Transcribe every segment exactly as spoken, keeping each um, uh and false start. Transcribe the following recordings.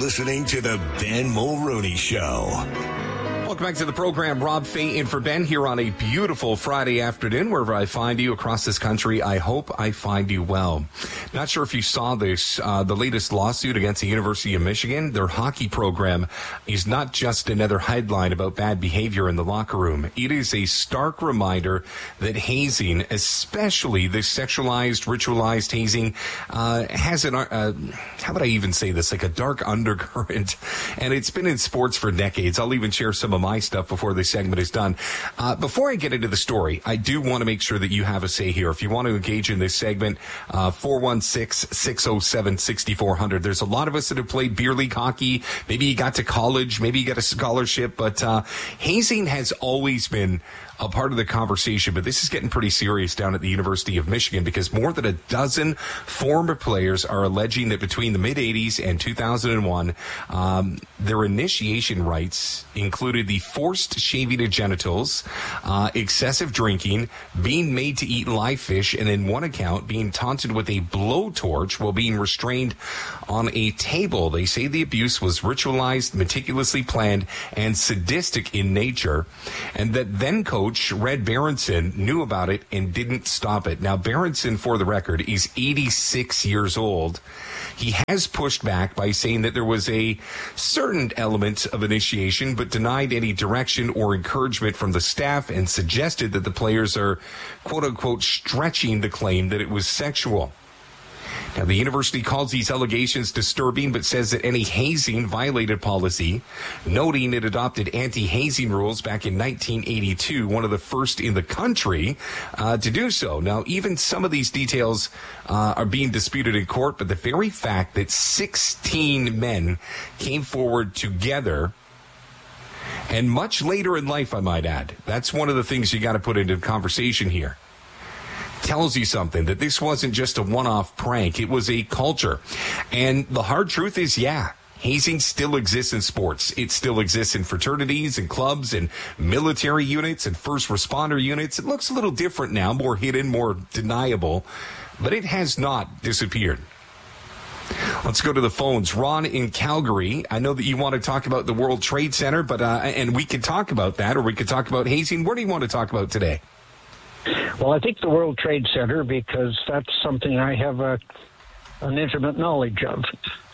listening to the Ben Mulroney Show. Welcome back to the program. Rob Fay in for Ben here on a beautiful Friday afternoon. Wherever I find you across this country, I hope I find you well. Not sure if you saw this, uh, the latest lawsuit against the University of Michigan. Their hockey program is not just another headline about bad behavior in the locker room. It is a stark reminder that hazing, especially this sexualized, ritualized hazing, uh, has an, uh, how would I even say this, like a dark undercurrent. And it's been in sports for decades. I'll even share some of my stuff before this segment is done. Uh, before I get into the story, I do want to make sure that you have a say here. If you want to engage in this segment, uh, four one six, six oh seven, six four zero zero. There's a lot of us that have played beer league hockey. Maybe you got to college. Maybe you got a scholarship. But uh, hazing has always been a part of the conversation, but this is getting pretty serious down at the University of Michigan because more than a dozen former players are alleging that between the mid-eighties and two thousand one, um, their initiation rites included the forced shaving of genitals, uh, excessive drinking, being made to eat live fish, and in one account, being taunted with a blowtorch while being restrained on a table. They say the abuse was ritualized, meticulously planned, and sadistic in nature, and that then coach Red Berenson knew about it and didn't stop it. Now, Berenson, for the record, is eighty-six years old. He has pushed back by saying that there was a certain element of initiation, but denied any direction or encouragement from the staff and suggested that the players are, quote-unquote, stretching the claim that it was sexual. Now, the university calls these allegations disturbing, but says that any hazing violated policy, noting it adopted anti-hazing rules back in nineteen eighty-two, one of the first in the country uh, to do so. Now, even some of these details uh, are being disputed in court, but the very fact that sixteen men came forward together, and much later in life, I might add, that's one of the things you got to put into conversation here, tells you something, that this wasn't just a one-off prank. It was a culture. And the hard truth is, yeah, hazing still exists in sports. It still exists in fraternities and clubs and military units and first responder units. It looks a little different now, more hidden, more deniable, but it has not disappeared. Let's go to the phones. Ron in Calgary. I know that you want to talk about the World Trade Center, but uh, and we could talk about that, or we could talk about hazing. What do you want to talk about today? Well, I think the World Trade Center, because that's something I have a, an intimate knowledge of.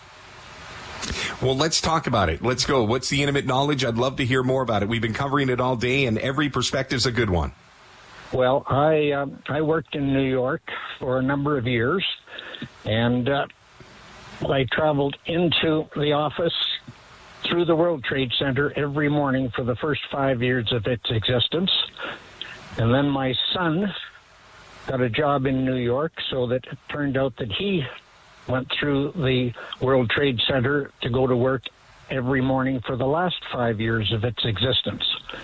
Well, let's talk about it. Let's go. What's the intimate knowledge? I'd love to hear more about it. We've been covering it all day, and every perspective's a good one. Well, I uh, I worked in New York for a number of years, and uh, I traveled into the office through the World Trade Center every morning for the first five years of its existence. And then my son got a job in New York, so that it turned out that he went through the World Trade Center to go to work every morning for the last five years of its existence.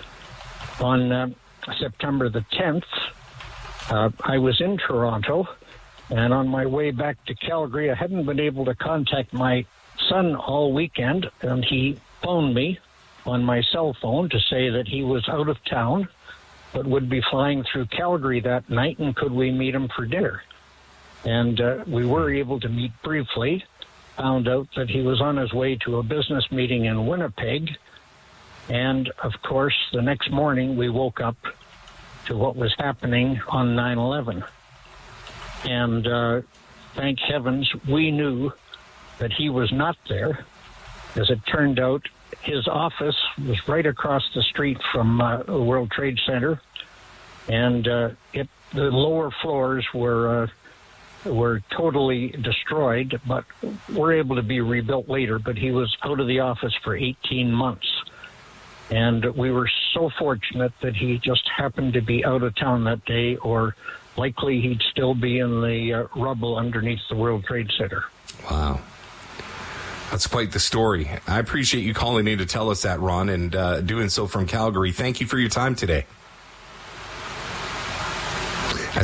On uh, September the tenth, uh, I was in Toronto, and on my way back to Calgary, I hadn't been able to contact my son all weekend, and he phoned me on my cell phone to say that he was out of town, but would be flying through Calgary that night, and could we meet him for dinner? And uh, we were able to meet briefly, found out that he was on his way to a business meeting in Winnipeg, and, of course, the next morning we woke up to what was happening on nine eleven. And uh, thank heavens we knew that he was not there. As it turned out, his office was right across the street from uh, the World Trade Center, and uh, it, the lower floors were uh, were totally destroyed, but were able to be rebuilt later. But he was out of the office for eighteen months, and we were so fortunate that he just happened to be out of town that day, or likely he'd still be in the uh, rubble underneath the World Trade Center. Wow. That's quite the story. I appreciate you calling in to tell us that, Ron, and uh, doing so from Calgary. Thank you for your time today. That's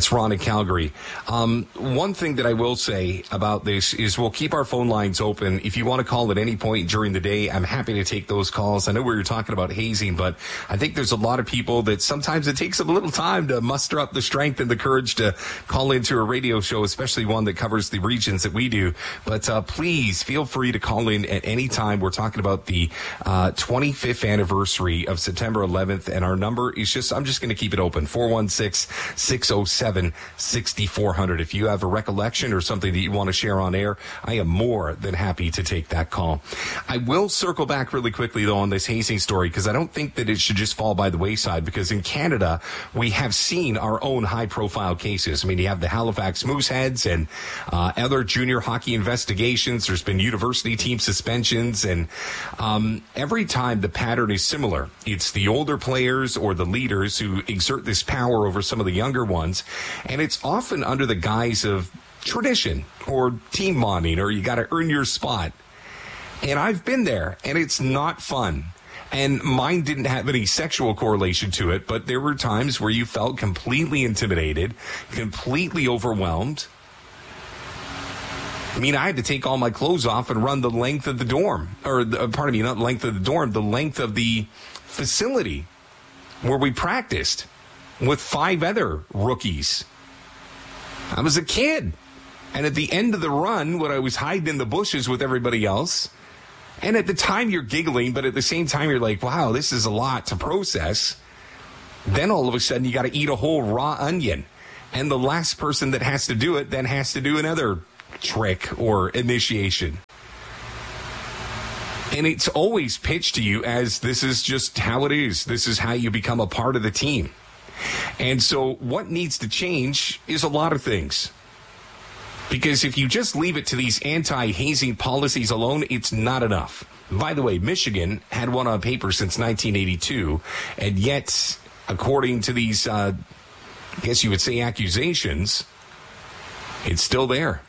It's Ron in Calgary. Um, one thing that I will say about this is we'll keep our phone lines open. If you want to call at any point during the day, I'm happy to take those calls. I know we were talking about hazing, but I think there's a lot of people that sometimes it takes them a little time to muster up the strength and the courage to call into a radio show, especially one that covers the regions that we do. But uh, please feel free to call in at any time. We're talking about the uh, twenty-fifth anniversary of September eleventh, and our number is just, I'm just going to keep it open, four one six, six oh seven, six four zero zero. If you have a recollection or something that you want to share on air, I am more than happy to take that call. I will circle back really quickly, though, on this hazing story, because I don't think that it should just fall by the wayside, because in Canada, we have seen our own high-profile cases. I mean, you have the Halifax Mooseheads and uh, other junior hockey investigations. There's been university team suspensions, and um, every time the pattern is similar. It's the older players or the leaders who exert this power over some of the younger ones, and it's often under the guise of tradition or team bonding, or you got to earn your spot. And I've been there, and it's not fun. And mine didn't have any sexual correlation to it, but there were times where you felt completely intimidated, completely overwhelmed. I mean, I had to take all my clothes off and run the length of the dorm, or the, pardon me, not the length of the dorm, the length of the facility where we practiced with five other rookies. I was a kid. And at the end of the run, when I was hiding in the bushes with everybody else, and at the time you're giggling, but at the same time you're like, wow, this is a lot to process. Then all of a sudden you got to eat a whole raw onion. And the last person that has to do it then has to do another trick or initiation. And it's always pitched to you as this is just how it is. This is how you become a part of the team. And so what needs to change is a lot of things. Because if you just leave it to these anti-hazing policies alone, it's not enough. By the way, Michigan had one on paper since nineteen eighty-two, and yet, according to these, uh, I guess you would say accusations, it's still there.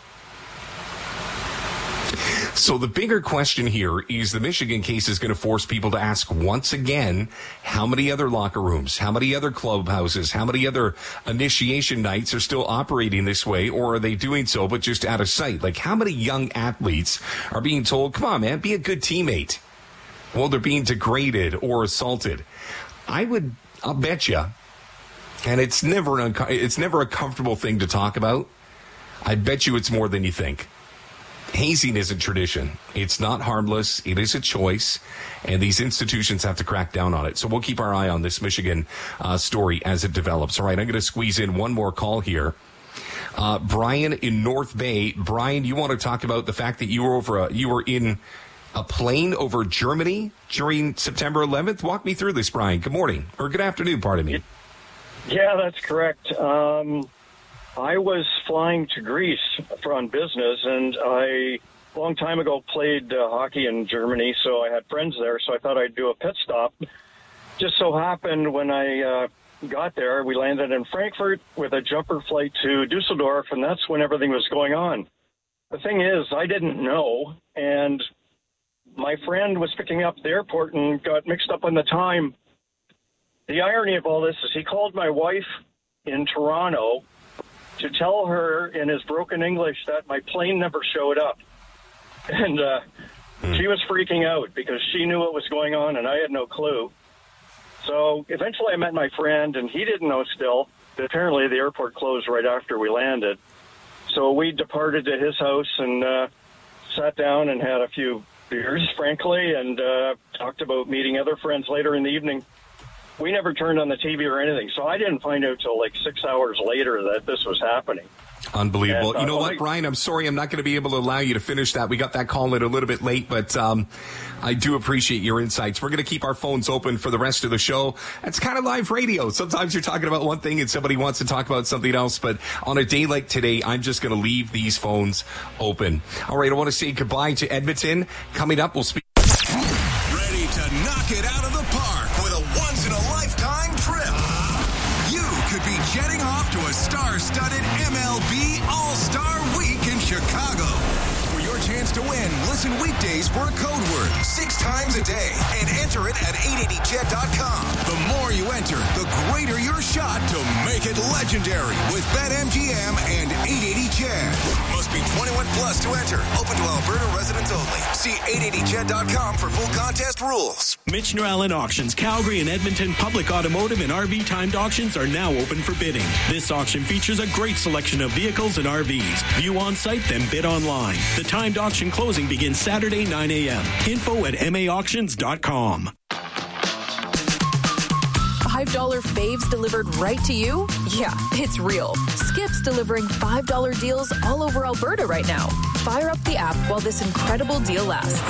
So the bigger question here is the Michigan case is going to force people to ask once again, how many other locker rooms, how many other clubhouses, how many other initiation nights are still operating this way, or are they doing so but just out of sight? Like, how many young athletes are being told, come on, man, be a good teammate? Well, they're being degraded or assaulted. I would, I'll bet you, and it's never an unco- it's never a comfortable thing to talk about. I bet you it's more than you think. Hazing isn't tradition. It's not harmless. It is a choice, and these institutions have to crack down on it. So we'll keep our eye on this Michigan uh, story as it develops. All right, I'm going to squeeze in one more call here. Uh, Brian in North Bay. Brian, you want to talk about the fact that you were over a, you were in a plane over Germany during September eleventh? Walk me through this, Brian. Good morning, or good afternoon, pardon me. Yeah, that's correct. Um I was flying to Greece for on business, and I, a long time ago, played uh, hockey in Germany, so I had friends there, so I thought I'd do a pit stop. Just so happened when I uh, got there, we landed in Frankfurt with a jumper flight to Dusseldorf, and that's when everything was going on. The thing is, I didn't know, and my friend was picking up at the airport and got mixed up on the time. The irony of all this is he called my wife in Toronto to tell her in his broken English that my plane never showed up. And uh, mm. she was freaking out because she knew what was going on and I had no clue. So eventually I met my friend, and he didn't know still. Apparently the airport closed right after we landed. So we departed to his house and uh, sat down and had a few beers, frankly, and uh, talked about meeting other friends later in the evening. We never turned on the T V or anything, so I didn't find out till like six hours later that this was happening. Unbelievable. And, uh, you know well, what, I, Brian? I'm sorry I'm not going to be able to allow you to finish that. We got that call in a little bit late, but um, I do appreciate your insights. We're going to keep our phones open for the rest of the show. It's kind of live radio. Sometimes you're talking about one thing and somebody wants to talk about something else, but on a day like today, I'm just going to leave these phones open. All right, I want to say goodbye to Edmonton. Coming up, we'll speak. Ready to knock it out of the park with a once-in-a-lifetime trip. You could be jetting off to a star-studded M L B All-Star Week in Chicago. For your chance chance to win. Listen weekdays for a code word six times a day and enter it at eight eighty ched dot com. The more you enter, the greater your shot to make it legendary with BetMGM and eight eighty ched. Must be twenty-one plus to enter. Open to Alberta residents only. See eight eighty ched dot com for full contest rules. Michener Allen Auctions, Calgary and Edmonton Public Automotive and R V timed auctions are now open for bidding. This auction features a great selection of vehicles and R Vs. View on site, then bid online. The timed auction closing begins Saturday, nine a.m. Info at m a auctions dot com. five dollar faves delivered right to you? Yeah, it's real. Skip's delivering five dollar deals all over Alberta right now. Fire up the app while this incredible deal lasts.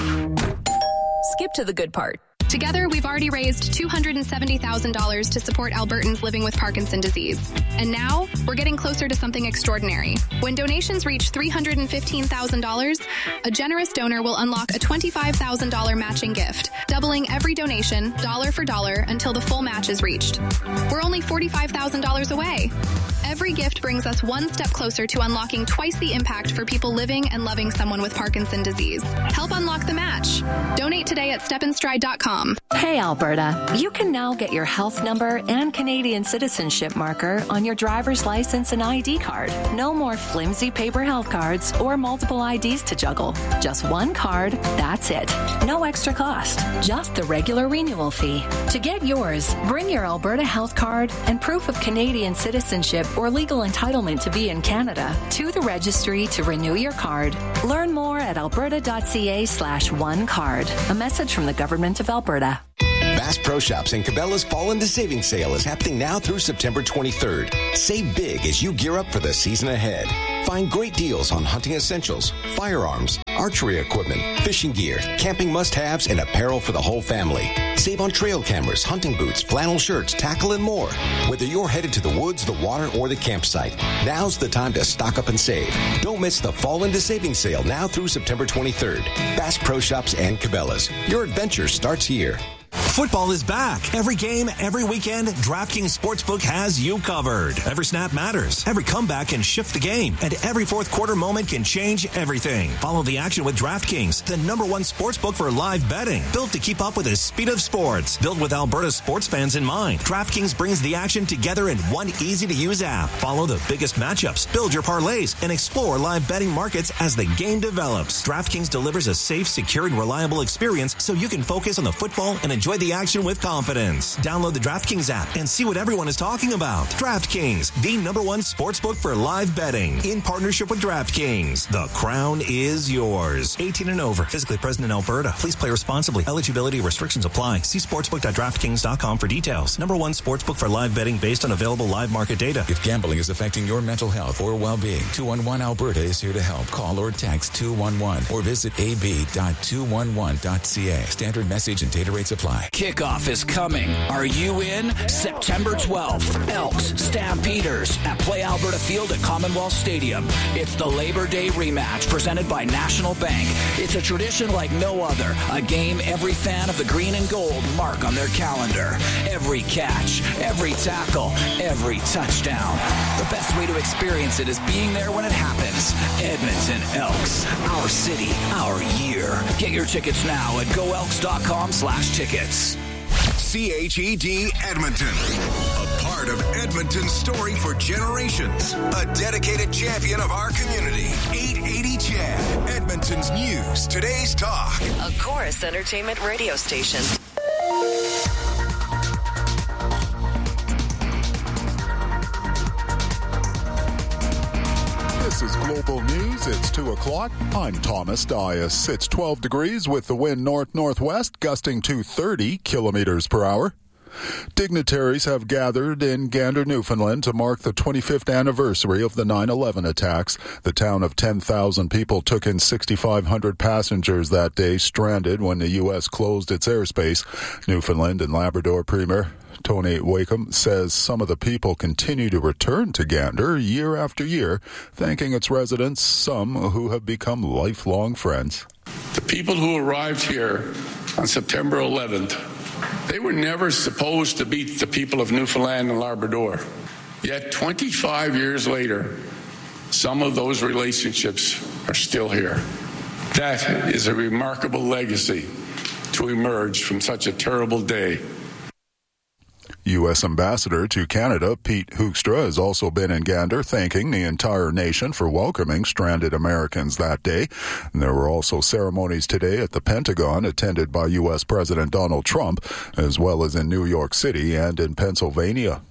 Skip to the good part. Together, we've already raised two hundred seventy thousand dollars to support Albertans living with Parkinson's disease. And now, we're getting closer to something extraordinary. When donations reach three hundred fifteen thousand dollars, a generous donor will unlock a twenty-five thousand dollars matching gift, doubling every donation, dollar for dollar, until the full match is reached. We're only forty-five thousand dollars away. Every gift brings us one step closer to unlocking twice the impact for people living and loving someone with Parkinson's disease. Help unlock the match. Donate today at step in stride dot com. Hey Alberta, you can now get your health number and Canadian citizenship marker on your driver's license and I D card. No more flimsy paper health cards or multiple I Ds to juggle. Just one card, that's it. No extra cost, just the regular renewal fee. To get yours, bring your Alberta health card and proof of Canadian citizenship or legal entitlement to be in Canada to the registry to renew your card. Learn more at alberta.ca slash one card. A message from the Government of Alberta. Bass Pro Shops and Cabela's Fall into Savings Sale is happening now through September twenty-third. Save big as you gear up for the season ahead. Find great deals on hunting essentials, firearms, archery equipment, fishing gear, camping must-haves, and apparel for the whole family. Save on trail cameras, hunting boots, flannel shirts, tackle, and more. Whether you're headed to the woods, the water, or the campsite, now's the time to stock up and save. Don't miss the Fall into Savings Sale now through September twenty-third. Bass Pro Shops and Cabela's. Your adventure starts here. Football is back. Every game, every weekend, DraftKings Sportsbook has you covered. Every snap matters. Every comeback can shift the game. And every fourth quarter moment can change everything. Follow the action with DraftKings, the number one sportsbook for live betting. Built to keep up with the speed of sports. Built with Alberta sports fans in mind. DraftKings brings the action together in one easy-to-use app. Follow the biggest matchups, build your parlays, and explore live betting markets as the game develops. DraftKings delivers a safe, secure, and reliable experience so you can focus on the football and enjoy the action with confidence. Download the DraftKings app and see what everyone is talking about. DraftKings, the number one sportsbook for live betting. In partnership with DraftKings, the crown is yours. eighteen and over. Physically present in Alberta. Please play responsibly. Eligibility restrictions apply. See sportsbook dot draftkings dot com for details. Number one sportsbook for live betting based on available live market data. If gambling is affecting your mental health or well-being, two one one Alberta is here to help. Call or text two one one or visit a b dot two one one dot c a. Standard message and data rates apply. Kickoff is coming. Are you in? September twelfth, Elks, Stampeders at Play Alberta Field at Commonwealth Stadium. It's the Labor Day rematch presented by National Bank. It's a tradition like no other. A game every fan of the green and gold mark on their calendar. Every catch, every tackle, every touchdown. The best way to experience it is being there when it happens. Edmonton Elks. Our city, our year. Get your tickets now at go elks dot com slash tickets. C H E D Edmonton. A part of Edmonton's story for generations. A dedicated champion of our community. eight eighty C H E D. Edmonton's news. Today's talk. A Chorus Entertainment radio station. This is Global News. It's two o'clock. I'm Thomas Dias. It's twelve degrees with the wind north-northwest, gusting to thirty kilometers per hour. Dignitaries have gathered in Gander, Newfoundland to mark the twenty-fifth anniversary of the nine eleven attacks. The town of ten thousand people took in six thousand five hundred passengers that day, stranded when the U S closed its airspace. Newfoundland and Labrador Premier Tony Wakeham says some of the people continue to return to Gander year after year, thanking its residents, some who have become lifelong friends. The people who arrived here on September eleventh, they were never supposed to be the people of Newfoundland and Labrador. Yet twenty-five years later, some of those relationships are still here. That is a remarkable legacy to emerge from such a terrible day. U S Ambassador to Canada Pete Hoekstra has also been in Gander, thanking the entire nation for welcoming stranded Americans that day. And there were also ceremonies today at the Pentagon attended by U S President Donald Trump, as well as in New York City and in Pennsylvania.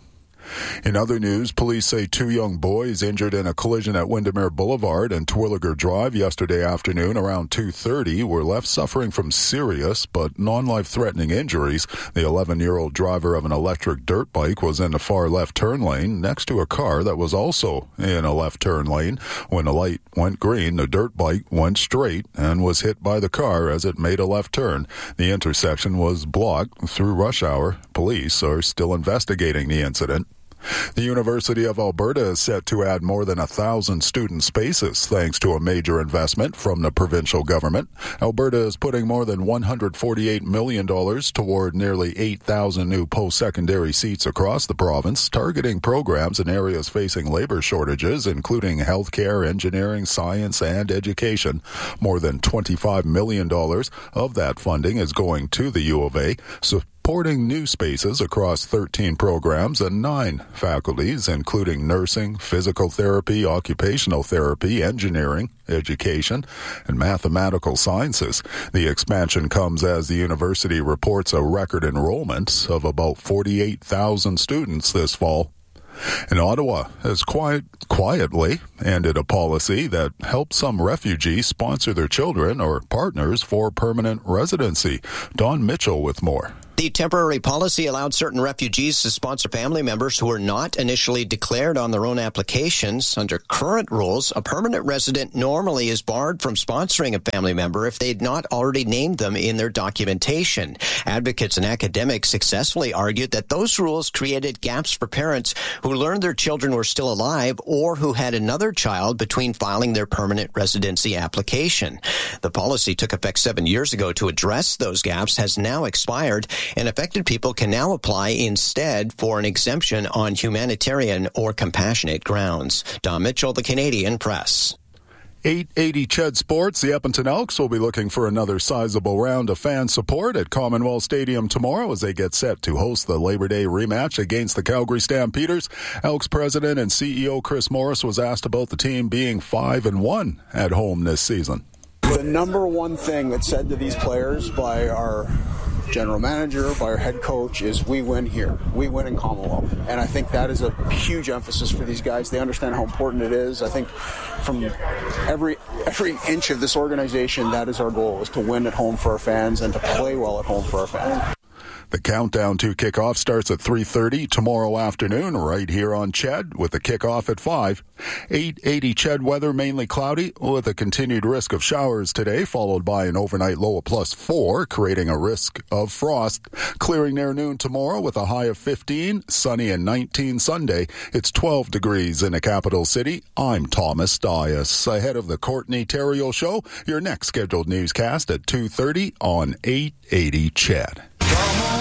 In other news, police say two young boys injured in a collision at Windermere Boulevard and Terwilliger Drive yesterday afternoon around two thirty were left suffering from serious but non-life-threatening injuries. The eleven-year-old driver of an electric dirt bike was in the far left turn lane next to a car that was also in a left turn lane. When the light went green, the dirt bike went straight and was hit by the car as it made a left turn. The intersection was blocked through rush hour. Police are still investigating the incident. The University of Alberta is set to add more than a thousand student spaces thanks to a major investment from the provincial government. Alberta is putting more than one hundred forty-eight million dollars toward nearly eight thousand new post-secondary seats across the province, targeting programs in areas facing labor shortages, including healthcare, engineering, science, and education. More than twenty-five million dollars of that funding is going to the U of A, so supporting new spaces across thirteen programs and nine faculties, including nursing, physical therapy, occupational therapy, engineering, education, and mathematical sciences. The expansion comes as the university reports a record enrollment of about forty-eight thousand students this fall. And Ottawa has quiet, quietly ended a policy that helped some refugees sponsor their children or partners for permanent residency. Don Mitchell with more. The temporary policy allowed certain refugees to sponsor family members who were not initially declared on their own applications. Under current rules, a permanent resident normally is barred from sponsoring a family member if they'd not already named them in their documentation. Advocates and academics successfully argued that those rules created gaps for parents who learned their children were still alive or who had another child between filing their permanent residency application. The policy took effect seven years ago to address those gaps, has now expired, and affected people can now apply instead for an exemption on humanitarian or compassionate grounds. Don Mitchell, the Canadian Press. eight eighty C H E D Sports, the Edmonton Elks will be looking for another sizable round of fan support at Commonwealth Stadium tomorrow as they get set to host the Labor Day rematch against the Calgary Stampeders. Elks president and C E O Chris Morris was asked about the team being five and one at home this season. The number one thing that's said to these players by our general manager, by our head coach, is we win here. We win in Commonwealth. And I think that is a huge emphasis for these guys. They understand how important it is. I think from every every inch of this organization, that is our goal, is to win at home for our fans and to play well at home for our fans. The countdown to kickoff starts at three thirty tomorrow afternoon right here on C H E D with the kickoff at five. eight eighty C H E D weather, mainly cloudy with a continued risk of showers today, followed by an overnight low of plus four, creating a risk of frost. Clearing near noon tomorrow with a high of fifteen, sunny and nineteen Sunday. It's twelve degrees in the capital city. I'm Thomas Dias. Ahead of the Courtney Terrio Show, your next scheduled newscast at two thirty on eight eighty C H E D.